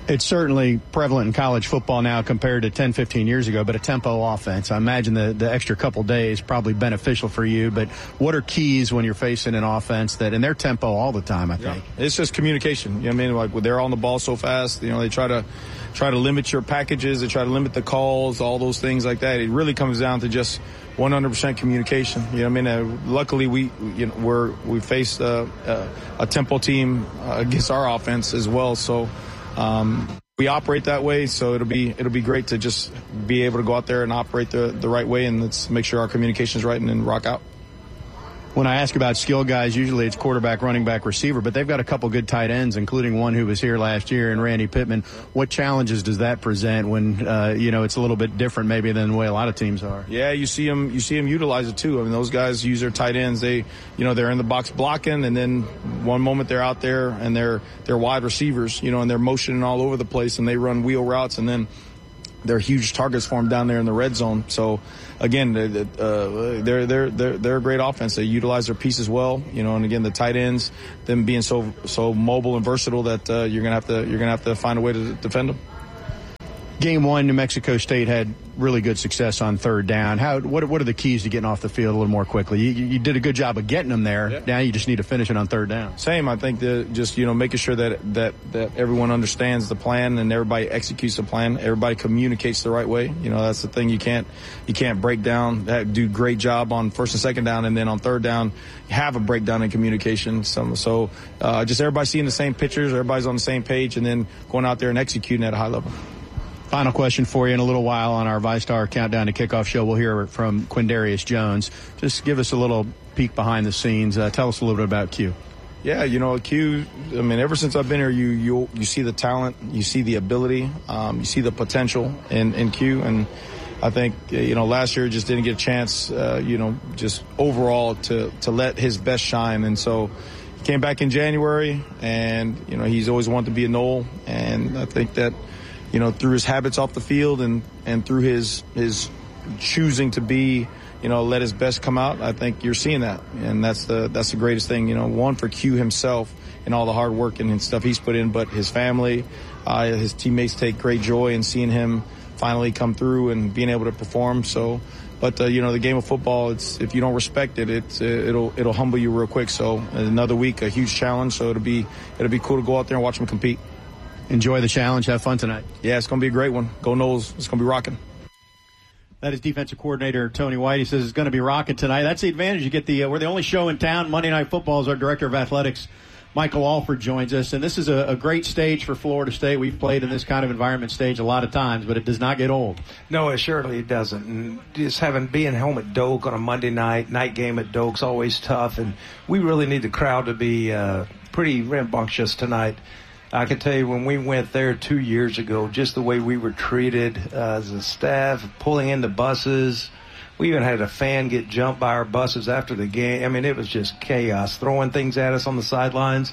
It's certainly prevalent in college football now compared to 10, 15 years ago, but a tempo offense. I imagine the extra couple days probably beneficial for you, but what are keys when you're facing an offense that, and their tempo all the time, I think? It's just communication. You know what I mean? Like, they're on the ball so fast, they try to limit your packages, they try to limit the calls, all those things like that. It really comes down to just 100% communication. You know what I mean? Luckily, we faced a tempo team against our offense as well, so we operate that way, so it'll be great to just be able to go out there and operate the right way, and let's make sure our communication is right and then rock out. When I ask about skill guys, usually it's quarterback, running back, receiver, but they've got a couple good tight ends, including one who was here last year, and Randy Pittman. What challenges does that present when it's a little bit different maybe than the way a lot of teams are? Yeah, you see them utilize it too. I mean, those guys use their tight ends. They're in the box blocking, and then one moment they're out there and they're wide receivers, and they're motioning all over the place, and they run wheel routes, and then they're huge targets for them down there in the red zone. So, again, they're a great offense. They utilize their pieces well, and again, the tight ends, them being so mobile and versatile that you're gonna have to find a way to defend them. Game one, New Mexico State had really good success on third down. What are the keys to getting off the field a little more quickly? You did a good job of getting them there. Yeah. Now you just need to finish it on third down. Same. I think that just making sure that everyone understands the plan and everybody executes the plan. Everybody communicates the right way. That's the thing. You can't break down. Do great job on first and second down, and then on third down have a breakdown in communication. So just everybody seeing the same pictures, everybody's on the same page, and then going out there and executing at a high level. Final question for you. In a little while on our VyStar Countdown to Kickoff show, we'll hear from Quindarius Jones. Just give us a little peek behind the scenes. Tell us a little bit about Q. Yeah, Q, I mean, ever since I've been here, you see the talent, you see the ability, you see the potential in Q. And I think, last year just didn't get a chance, just overall to let his best shine. And so he came back in January, and, he's always wanted to be a Nole. And I think that, through his habits off the field and through his choosing to be, let his best come out, I think you're seeing that. And that's the greatest thing, one, for Q himself and all the hard work and stuff he's put in, but his family, his teammates take great joy in seeing him finally come through and being able to perform. So, but the game of football, if you don't respect it, it'll humble you real quick. So another week, a huge challenge. So it'll be cool to go out there and watch him compete. Enjoy the challenge. Have fun tonight. Yeah, it's going to be a great one. Go Noles. It's going to be rocking. That is defensive coordinator Tony White. He says it's going to be rocking tonight. That's the advantage. You get we're the only show in town. Monday Night Football is our director of athletics, Michael Alford, joins us. And this is a great stage for Florida State. We've played in this kind of environment stage a lot of times, but it does not get old. No, it surely doesn't. And just being home at Doak on a Monday night game at Doak's always tough. And we really need the crowd to be pretty rambunctious tonight. I can tell you when we went there 2 years ago, just the way we were treated as a staff, pulling in the buses. We even had a fan get jumped by our buses after the game. I mean, it was just chaos, throwing things at us on the sidelines.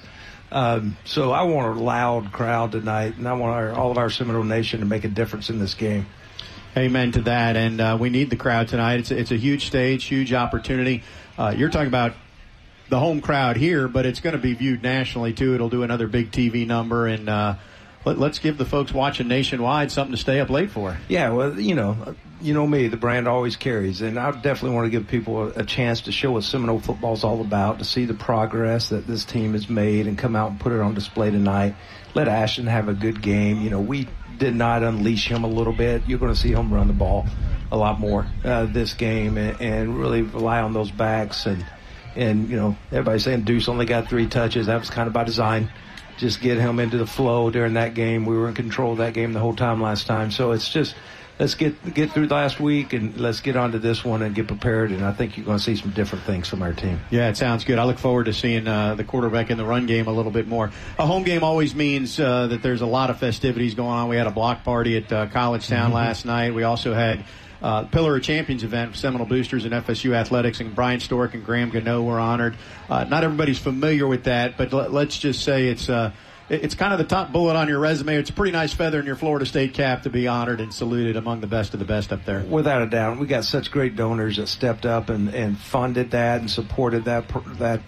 So I want a loud crowd tonight, and I want all of our Seminole Nation to make a difference in this game. Amen to that, and we need the crowd tonight. It's a huge stage, huge opportunity. You're talking about the home crowd here, but it's going to be viewed nationally too. It'll do another big TV number, and let's give the folks watching nationwide something to stay up late for. Yeah, well, you know me, the brand always carries, and I definitely want to give people a chance to show what Seminole football is all about, to see the progress that this team has made, and come out and put it on display tonight. Let Ashton have a good game. We did not unleash him a little bit. You're going to see him run the ball a lot more this game, and really rely on those backs. And everybody's saying Deuce only got 3 touches. That was kind of by design. Just get him into the flow during that game. We were in control of that game the whole time last time. So it's just, let's get through last week, and let's get on to this one and get prepared. And I think you're going to see some different things from our team. Yeah, it sounds good. I look forward to seeing the quarterback in the run game a little bit more. A home game always means that there's a lot of festivities going on. We had a block party at College Town last night. We also had Pillar of Champions event with Seminole Boosters and FSU Athletics, and Brian Stork and Graham Gano were honored. Not everybody's familiar with that, but let's just say it's kind of the top bullet on your resume. It's a pretty nice feather in your Florida State cap to be honored and saluted among the best of the best up there. Without a doubt. We got such great donors that stepped up and funded that and supported that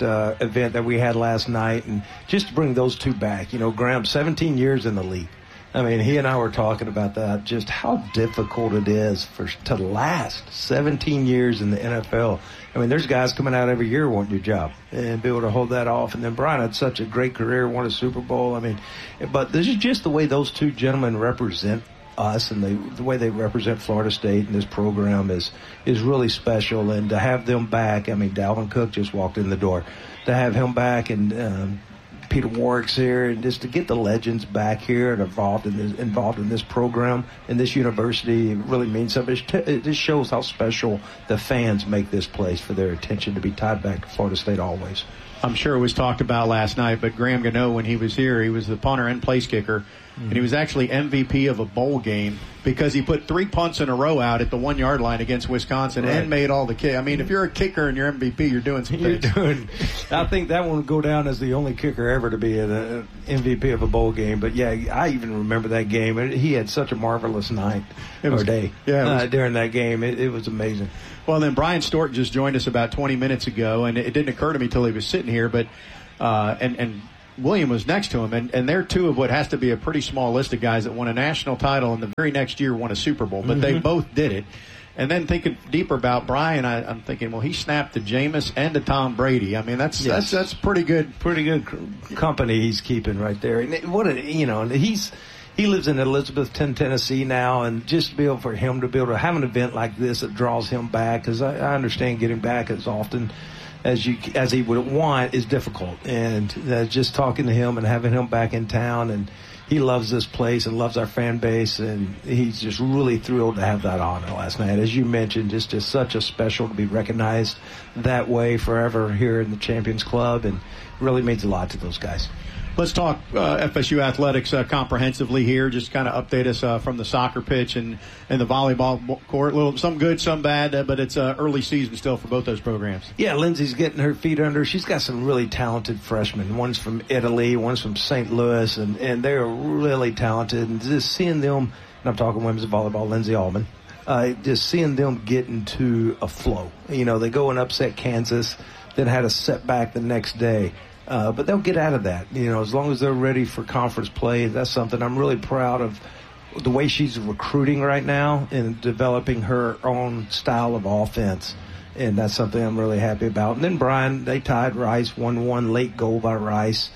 event that we had last night. And just to bring those two back, Graham, 17 years in the league. I mean, he and I were talking about that, just how difficult it is to last 17 years in the NFL. I mean, there's guys coming out every year wanting your job and be able to hold that off. And then Brian had such a great career, won a Super Bowl. I mean, but this is just the way those two gentlemen represent us, and the way they represent Florida State and this program is really special. And to have them back, I mean, Dalvin Cook just walked in the door. To have him back and Peter Warrick's here, and just to get the legends back here and involved in this program and this university really means something. It just shows how special the fans make this place for their attention to be tied back to Florida State always. I'm sure it was talked about last night, but Graham Gano, when he was here, he was the punter and place kicker, and he was actually MVP of a bowl game because he put 3 punts in a row out at the 1 yard line against Wisconsin and made all the kick. I mean, if you're a kicker and you're MVP, you're doing some things. I think that one will go down as the only kicker ever to be an MVP of a bowl game. But yeah, I even remember that game. He had such a marvelous night or day during that game. It was amazing. Well, then Brian Stork just joined us about 20 minutes ago, and it didn't occur to me till he was sitting here, but and William was next to him, and they're two of what has to be a pretty small list of guys that won a national title and the very next year won a Super Bowl, but they both did it. And then thinking deeper about Brian, I'm thinking, well, he snapped to Jameis and to Tom Brady. I mean, that's pretty good company he's keeping right there. And he lives in Elizabethton, Tennessee now, and just to be able for him to be able to have an event like this that draws him back, because I understand getting back as often as he would want is difficult. And just talking to him and having him back in town, and he loves this place and loves our fan base, and he's just really thrilled to have that honor last night. As you mentioned, just such a special to be recognized that way forever here in the Champions Club, and really means a lot to those guys. Let's talk FSU athletics comprehensively here. Just kind of update us from the soccer pitch and the volleyball court. Some good, some bad, but it's early season still for both those programs. Yeah, Lindsay's getting her feet under. She's got some really talented freshmen. One's from Italy, one's from St. Louis, and they're really talented. And just seeing them, and I'm talking women's volleyball, Lindsay Allman, just seeing them get into a flow. You know, they go and upset Kansas, then had a setback the next day. But they'll get out of that, as long as they're ready for conference play. That's something I'm really proud of, the way she's recruiting right now and developing her own style of offense. And that's something I'm really happy about. And then Brian, they tied Rice 1-1, late goal by Rice.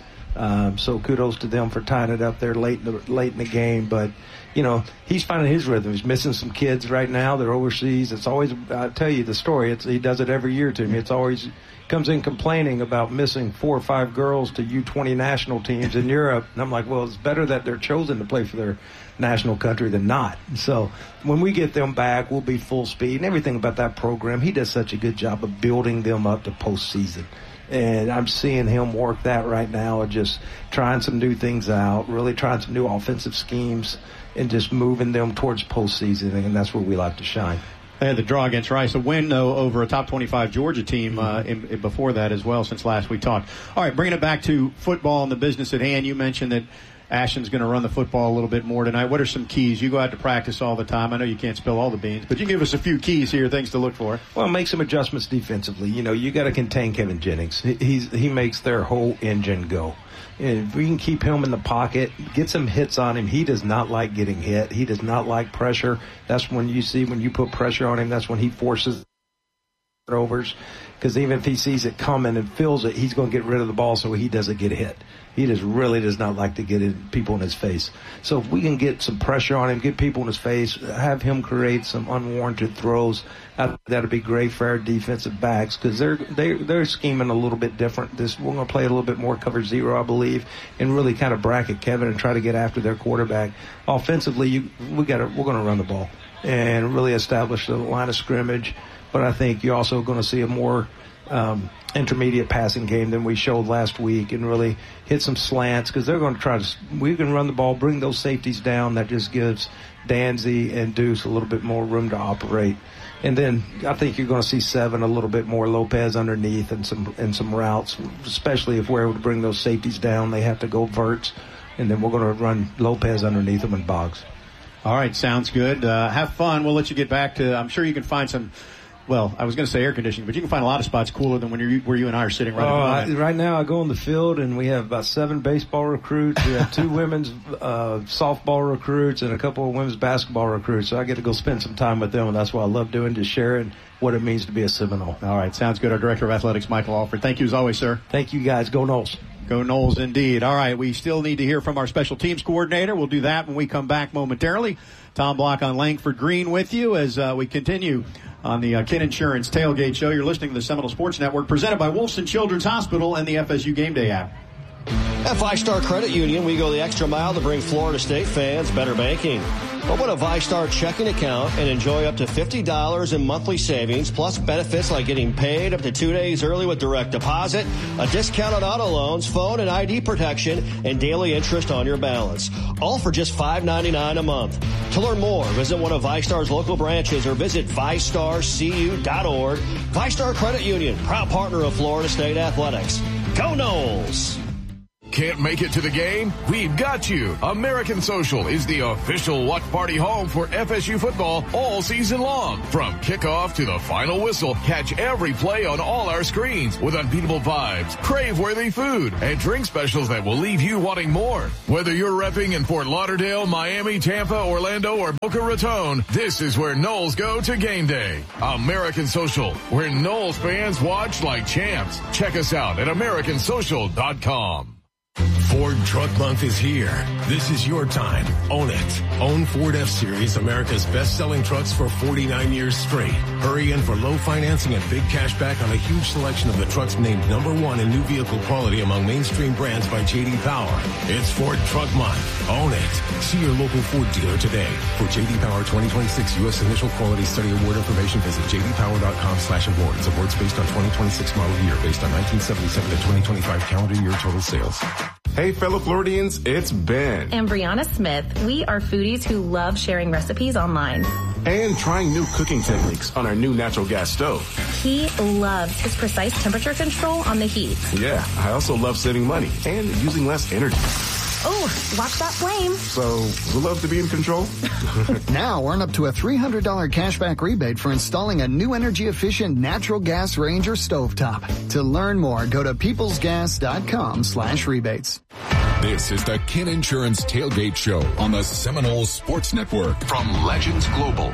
So kudos to them for tying it up there late in the game. But, he's finding his rhythm. He's missing some kids right now. They're overseas. It's always, I'll tell you the story. He does it every year to me. It's always comes in complaining about missing 4 or 5 girls to U20 national teams in Europe. And I'm like, well, it's better that they're chosen to play for their national country than not. So when we get them back, we'll be full speed. And everything about that program, he does such a good job of building them up to postseason. And I'm seeing him work that right now and just trying some new things out, really trying some new offensive schemes and just moving them towards postseason. And that's where we like to shine. They had the draw against Rice, a win, though, over a top 25 Georgia team before that as well, since last we talked. All right, bringing it back to football and the business at hand, you mentioned that Ashton's going to run the football a little bit more tonight. What are some keys? You go out to practice all the time. I know you can't spill all the beans, but you give us a few keys here, things to look for. Well, make some adjustments defensively. You got to contain Kevin Jennings. He makes their whole engine go. And if we can keep him in the pocket, get some hits on him. He does not like getting hit. He does not like pressure. That's when you put pressure on him, that's when he forces overs. Because even if he sees it coming and feels it, he's going to get rid of the ball so he doesn't get hit. He just really does not like to get people in his face. So if we can get some pressure on him, get people in his face, have him create some unwarranted throws, that'd be great for our defensive backs, because they're scheming a little bit different. We're going to play a little bit more cover zero, I believe, and really kind of bracket Kevin and try to get after their quarterback. Offensively, we're going to run the ball and really establish the line of scrimmage. But I think you're also going to see a more intermediate passing game than we showed last week, and really hit some slants, because they're going to we can run the ball, bring those safeties down. That just gives Danzy and Deuce a little bit more room to operate. And then I think you're going to see Seven a little bit more Lopez underneath and some routes, especially if we're able to bring those safeties down. They have to go verts, and then we're going to run Lopez underneath them and Boggs. All right, sounds good. Have fun. We'll let you get back to, I'm sure you can find some well, I was going to say air conditioning, but you can find a lot of spots cooler than where you and I are sitting right now. Right now I go on the field, and we have about 7 baseball recruits. We have 2 women's softball recruits and a couple of women's basketball recruits. So I get to go spend some time with them, and that's what I love doing, just sharing what it means to be a Seminole. All right, sounds good. Our Director of Athletics, Michael Alford. Thank you as always, sir. Thank you, guys. Go Noles. Go Noles indeed. All right, we still need to hear from our special teams coordinator. We'll do that when we come back momentarily. Tom Block on Langford Green with you as we continue on the Kin Insurance Tailgate Show. You're listening to the Seminole Sports Network, presented by Wolfson Children's Hospital and the FSU Game Day app. At VyStar Credit Union, we go the extra mile to bring Florida State fans better banking. Open a VyStar checking account and enjoy up to $50 in monthly savings, plus benefits like getting paid up to 2 days early with direct deposit, a discount on auto loans, phone and ID protection, and daily interest on your balance. All for just $5.99 a month. To learn more, visit one of VyStar's local branches or visit VyStarCU.org. VyStar Credit Union, proud partner of Florida State Athletics. Go Noles! Can't make it to the game? We've got you. American Social is the official watch party home for FSU football all season long. From kickoff to the final whistle, catch every play on all our screens with unbeatable vibes, crave-worthy food, and drink specials that will leave you wanting more. Whether you're repping in Fort Lauderdale, Miami, Tampa, Orlando, or Boca Raton, this is where Noles go to game day. American Social, where Noles fans watch like champs. Check us out at AmericanSocial.com. Ford Truck Month is here. This is your time. Own it. Own Ford F-Series, America's best-selling trucks for 49 years straight. Hurry in for low financing and big cash back on a huge selection of the trucks named #1 in new vehicle quality among mainstream brands by J.D. Power. It's Ford Truck Month. Own it. See your local Ford dealer today. For J.D. Power 2026 U.S. Initial Quality Study Award information, visit jdpower.com/awards. Awards based on 2026 model year, based on 1977 to 2025 calendar year total sales. Hey, fellow Floridians, it's Ben. And Brianna Smith. We are foodies who love sharing recipes online. And trying new cooking techniques on our new natural gas stove. He loves his precise temperature control on the heat. Yeah, I also love saving money and using less energy. Oh, watch that flame. So, we love to be in control? Now earn up to a $300 cashback rebate for installing a new energy-efficient natural gas range or stovetop. To learn more, go to peoplesgas.com/rebates. This is the Kin Insurance Tailgate Show on the Seminole Sports Network from Legends Global.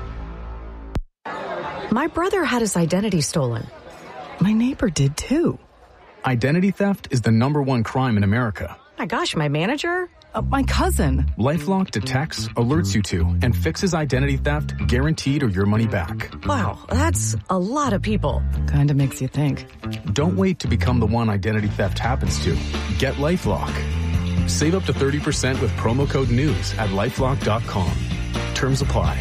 My brother had his identity stolen. My neighbor did too. Identity theft is the #1 crime in America. My gosh, my manager? My cousin. LifeLock detects, alerts you to, and fixes identity theft, guaranteed or your money back. Wow, that's a lot of people. Kinda makes you think. Don't wait to become the one identity theft happens to. Get LifeLock. Save up to 30% with promo code NEWS at LifeLock.com. Terms apply.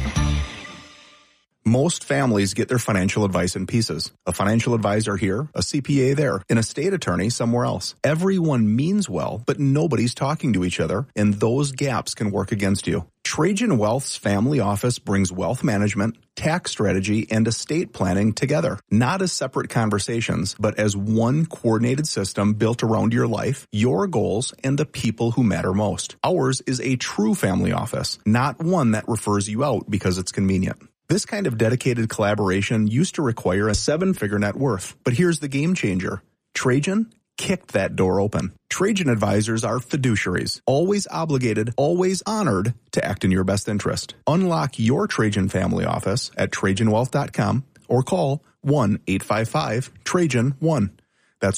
Most families get their financial advice in pieces. A financial advisor here, a CPA there, an estate attorney somewhere else. Everyone means well, but nobody's talking to each other, and those gaps can work against you. Trajan Wealth's family office brings wealth management, tax strategy, and estate planning together. Not as separate conversations, but as one coordinated system built around your life, your goals, and the people who matter most. Ours is a true family office, not one that refers you out because it's convenient. This kind of dedicated collaboration used to require a 7-figure net worth. But here's the game changer. Trajan kicked that door open. Trajan advisors are fiduciaries, always obligated, always honored to act in your best interest. Unlock your Trajan family office at TrajanWealth.com or call 1-855-TRAJAN-1. That's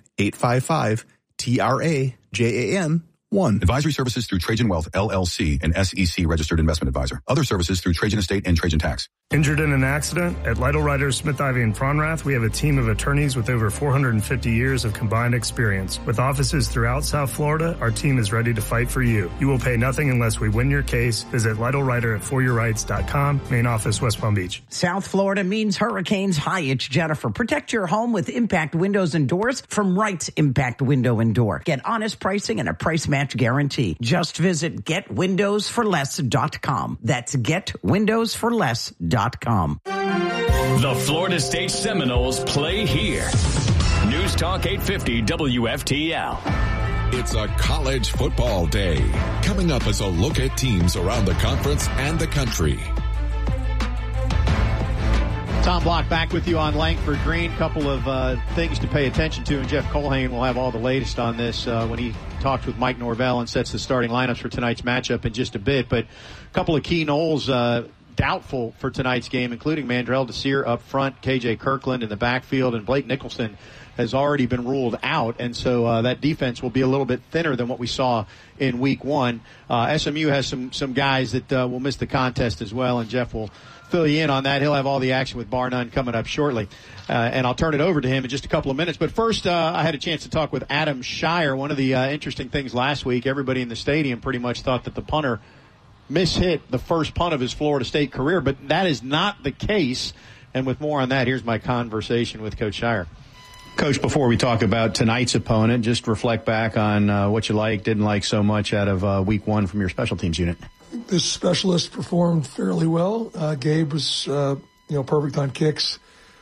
1-855-TRAJAN-1. Advisory services through Trajan Wealth, LLC, an SEC registered investment advisor. Other services through Trajan Estate and Trajan Tax. Injured in an accident? At Lytle Writers, Smith, Ivey, and Fronrath, we have a team of attorneys with over 450 years of combined experience. With offices throughout South Florida, our team is ready to fight for you. You will pay nothing unless we win your case. Visit Lytle Writer at foryourrights.com. Main office, West Palm Beach. South Florida means hurricanes. Hi, it's Jennifer. Protect your home with Impact Windows and Doors from Wright's Impact Window and Door. Get honest pricing and a price match guarantee. Just visit GetWindowsForLess.com. That's GetWindowsForLess.com. The Florida State Seminoles play here. News Talk 850 WFTL. It's a college football day. Coming up is a look at teams around the conference and the country. Tom Block back with you on Langford Green. Couple of things to pay attention to, and Jeff Colhane will have all the latest on this when he talks with Mike Norvell and sets the starting lineups for tonight's matchup in just a bit. But a couple of key Noles doubtful for tonight's game, including Mandrell Desir up front, KJ Kirkland in the backfield, and Blake Nicholson has already been ruled out, and so that defense will be a little bit thinner than what we saw in Week 1. SMU has some guys that will miss the contest as well, and Jeff will fill you in on that. He'll have all the action with bar none coming up shortly, and I'll turn it over to him in just a couple of minutes. But first, I had a chance to talk with Adam Shire. One of the interesting things last week, everybody in the stadium pretty much thought that the punter mishit the first punt of his Florida State career, but that is not the case. And with more on that, here's my conversation with Coach Shire. Coach, before we talk about tonight's opponent, just reflect back on what you liked, didn't like so much out of Week 1 from your special teams unit. This specialist performed fairly well. Gabe was, perfect on kicks.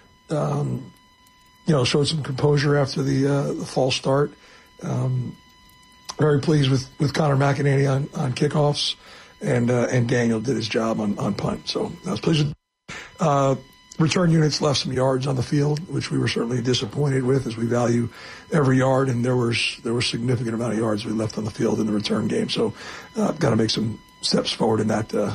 Showed some composure after the false start. Very pleased with Connor McInerney on kickoffs, and Daniel did his job on punt. So I was pleased with. Return units left some yards on the field, which we were certainly disappointed with, as we value every yard, and there was significant amount of yards we left on the field in the return game. So got to make some steps forward in that